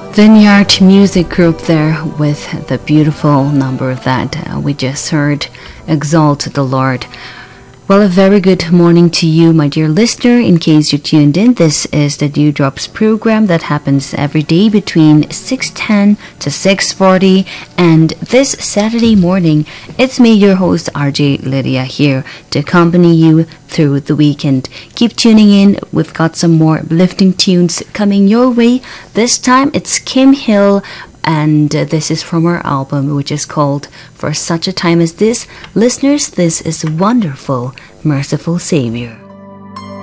Vineyard Music Group there with the beautiful number that we just heard, Exalt the Lord. Well, a very good morning to you, my dear listener. In case you tuned in, this is the Dewdrops program that happens every day between 6:10 to 6:40. And this Saturday morning, it's me, your host, RJ Lydia, here to accompany you through the weekend. Keep tuning in. We've got some more uplifting tunes coming your way. This time, it's Kim Hill, and this is from our album, which is called For Such a Time as This. Listeners, this is Wonderful, Merciful Savior.